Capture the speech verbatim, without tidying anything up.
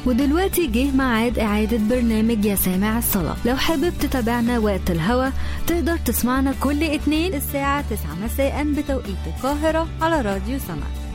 ودلوقتي جه ميعاد إعادة برنامج يا سامع الصلاة. لو حابب تتابعنا وقت الهوا تقدر تسمعنا كل اتنين الساعة تسعة مساء بتوقيت القاهرة على راديو سمع.